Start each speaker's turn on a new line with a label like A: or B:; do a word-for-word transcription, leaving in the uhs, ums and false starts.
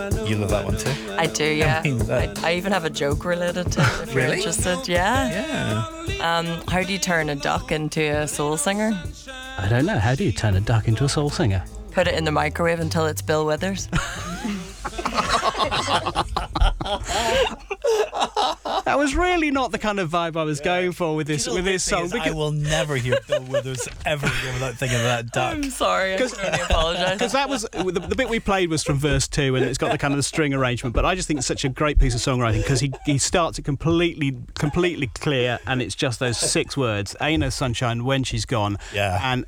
A: You love that one too.
B: I do, yeah.
A: I mean, that-
B: I, I even have a joke related to it if you're
A: Really?
B: interested. Yeah.
A: Yeah.
B: Um, how do you turn a duck into a soul singer?
C: I don't know. How do you turn a duck into a soul singer?
B: Put it in the microwave until it's Bill Withers.
C: That was really not the kind of vibe I was going for with this
A: You know,
C: with
A: the
C: this
A: thing
C: song.
A: is, I will never hear Bill Withers ever again without thinking of that duck.
B: I'm sorry, I can only apologise.
C: Because that was the, the bit we played was from verse two, and it's got the kind of the string arrangement. But I just think it's such a great piece of songwriting because he he starts it completely completely clear, and it's just those six words: "Ain't no sunshine when she's gone."
A: Yeah.
C: And